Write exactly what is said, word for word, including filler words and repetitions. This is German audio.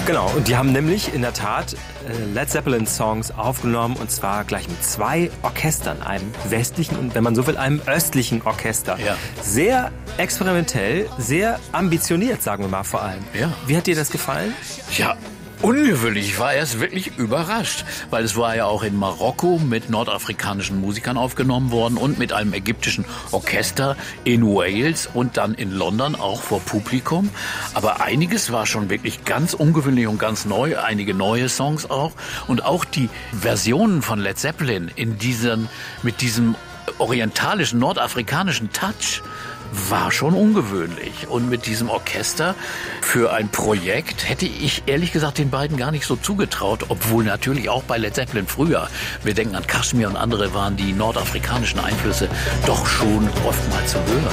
Genau, und die haben nämlich in der Tat äh, Led Zeppelin Songs aufgenommen, und zwar gleich mit zwei Orchestern, einem westlichen und, wenn man so will, einem östlichen Orchester. Ja. Sehr experimentell, sehr ambitioniert, sagen wir mal vor allem. Ja. Wie hat dir das gefallen? Ja, ungewöhnlich. Ich war erst wirklich überrascht, weil es war ja auch in Marokko mit nordafrikanischen Musikern aufgenommen worden und mit einem ägyptischen Orchester in Wales und dann in London auch vor Publikum. Aber einiges war schon wirklich ganz ungewöhnlich und ganz neu, einige neue Songs auch. Und auch die Versionen von Led Zeppelin in diesen, mit diesem orientalischen, nordafrikanischen Touch war schon ungewöhnlich. Und mit diesem Orchester für ein Projekt hätte ich ehrlich gesagt den beiden gar nicht so zugetraut, obwohl natürlich auch bei Led Zeppelin früher, wir denken an Kashmir und andere, waren die nordafrikanischen Einflüsse doch schon oftmals zu hören.